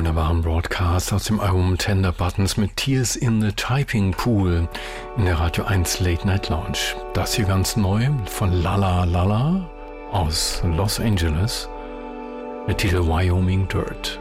wunderbaren Broadcast aus dem Album Tender Buttons mit Tears in the Typing Pool in der Radio 1 Late Night Lounge. Das hier ganz neu von Lala Lala aus Los Angeles mit Titel Wyoming Dirt.